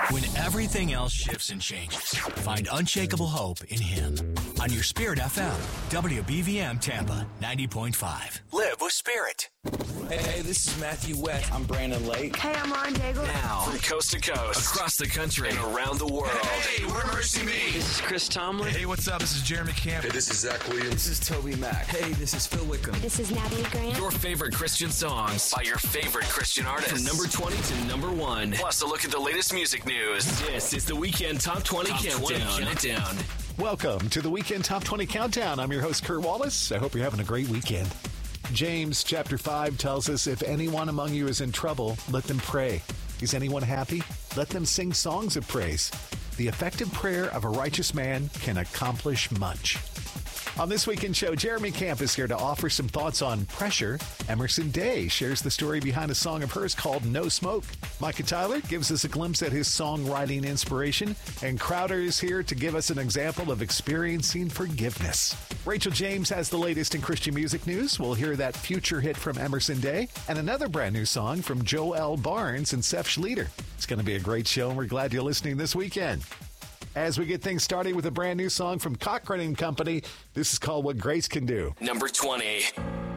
When everything else shifts and changes, find unshakable hope in Him. On your Spirit FM, WBVM Tampa 90.5. Live with Spirit. Hey, this is Matthew West. I'm Brandon Lake. Hey, I'm Lauren Daigle. Now, from coast to coast, across the country, and around the world. Hey, we're Mercy Me. This is Chris Tomlin. Hey, what's up? This is Jeremy Camp. Hey, this is Zach Williams. This is Toby Mac. Hey, this is Phil Wickham. This is Natalie Grant. Your favorite Christian songs by your favorite Christian artists. From number 20 to number 1. Plus, a look at the latest music news. This is the Weekend Top 20 Countdown. Welcome to the Weekend Top 20 Countdown. I'm your host, Kurt Wallace. I hope you're having a great weekend. James chapter 5 tells us, if anyone among you is in trouble, let them pray. Is anyone happy? Let them sing songs of praise. The effective prayer of a righteous man can accomplish much. On this weekend show, Jeremy Camp is here to offer some thoughts on pressure. Emerson Day shares the story behind a song of hers called No Smoke. Micah Tyler gives us a glimpse at his songwriting inspiration. And Crowder is here to give us an example of experiencing forgiveness. Rachel James has the latest in Christian music news. We'll hear that future hit from Emerson Day and another brand new song from Joel Barnes and Seth Schleter. It's going to be a great show, and we're glad you're listening this weekend. As we get things started with a brand new song from Cochran & Company, this is called What Grace Can Do. Number 20.